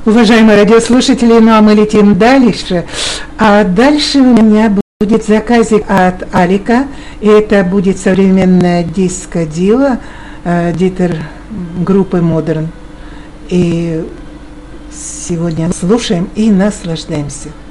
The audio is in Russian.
Уважаемые радиослушатели, ну а мы летим дальше. А дальше у меня будет заказик от Алика. И это будет современная диско-диво, дитер группы Modern. И сегодня слушаем и наслаждаемся.